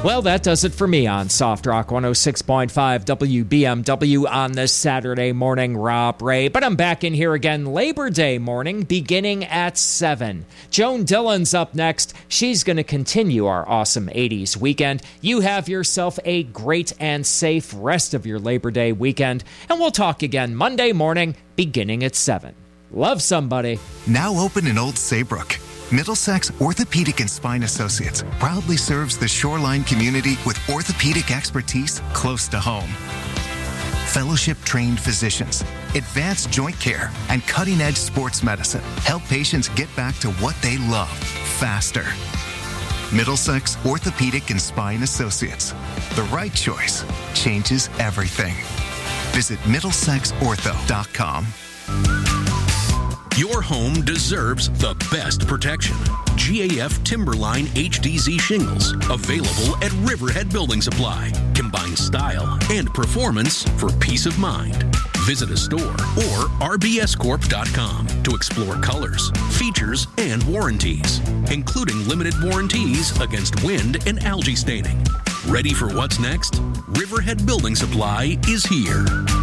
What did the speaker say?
Well, that does it for me on Soft Rock 106.5 WBMW on this Saturday morning. Rob Ray. But I'm back in here again Labor Day morning, beginning at 7. Joan Dillon's up next. She's going to continue our awesome 80s weekend. You have yourself a great and safe rest of your Labor Day weekend. And we'll talk again Monday morning, beginning at 7. Love somebody. Now open in Old Saybrook. Middlesex Orthopedic and Spine Associates proudly serves the Shoreline community with orthopedic expertise close to home. Fellowship-trained physicians, advanced joint care, and cutting-edge sports medicine help patients get back to what they love faster. Middlesex Orthopedic and Spine Associates. The right choice changes everything. Visit MiddlesexOrtho.com. Your home deserves the best protection. GAF Timberline HDZ shingles, available at Riverhead Building Supply. Combine style and performance for peace of mind. Visit a store or rbscorp.com to explore colors, features, and warranties, including limited warranties against wind and algae staining. Ready for what's next? Riverhead Building Supply is here.